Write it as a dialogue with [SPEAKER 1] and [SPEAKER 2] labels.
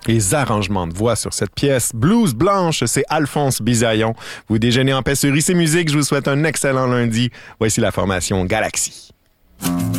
[SPEAKER 1] Les arrangements de voix sur cette pièce. Blues Blanche, c'est Alphonse Bisaillon. Vous déjeunez en paix sur IC Musique. Je vous souhaite un excellent lundi. Voici la formation Galaxy.